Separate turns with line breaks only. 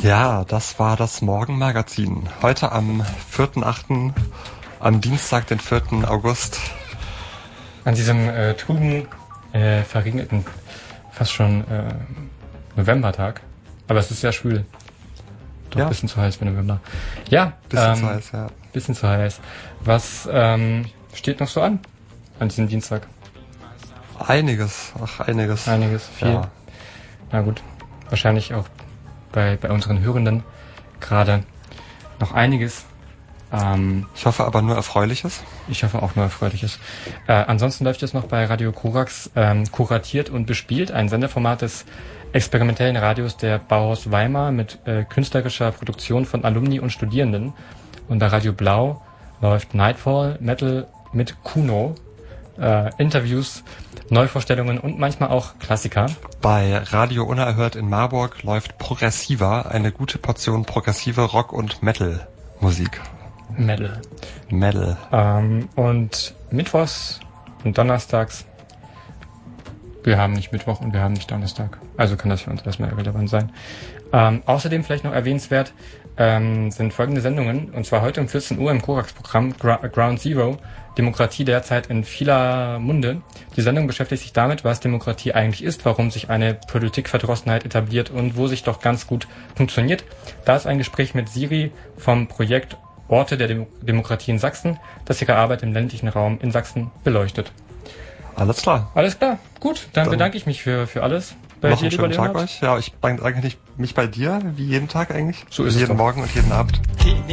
Ja, das war das Morgenmagazin. Heute am 4.8., am Dienstag, den 4. August.
An diesem trüben, verregneten, fast schon Novembertag. Aber es ist sehr schwül. Doch ein bisschen zu heiß für November. Ja.
Bisschen zu heiß, ja.
Bisschen zu heiß. Was steht noch so an diesem Dienstag?
Einiges.
Einiges, viel. Ja. Na gut, wahrscheinlich auch bei unseren Hörenden gerade noch einiges.
Ich hoffe aber nur Erfreuliches.
Ich hoffe auch nur Erfreuliches. Ansonsten läuft es noch bei Radio Korax kuratiert und bespielt, ein Sendeformat des experimentellen Radios der Bauhaus Weimar mit künstlerischer Produktion von Alumni und Studierenden. Und bei Radio Blau läuft Nightfall, Metal mit Kuno, Interviews, Neuvorstellungen und manchmal auch Klassiker.
Bei Radio Unerhört in Marburg läuft Progressiva, eine gute Portion progressive Rock- und Metal-Musik.
Metal. Und mittwochs und donnerstags, wir haben nicht Mittwoch und wir haben nicht Donnerstag. Also kann das für uns erstmal irrelevant sein. Außerdem vielleicht noch erwähnenswert sind folgende Sendungen. Und zwar heute um 14 Uhr im Korax-Programm Ground Zero, Demokratie derzeit in vieler Munde. Die Sendung beschäftigt sich damit, was Demokratie eigentlich ist, warum sich eine Politikverdrossenheit etabliert und wo sich doch ganz gut funktioniert. Da ist ein Gespräch mit Siri vom Projekt Orte der Demokratie in Sachsen, das ihre Arbeit im ländlichen Raum in Sachsen beleuchtet.
Alles klar.
Gut, dann bedanke ich mich für alles.
Noch einen schönen Tag euch. Ja, ich bedanke mich bei dir, wie jeden Tag eigentlich.
So ist es
jeden
doch.
Morgen und jeden Abend.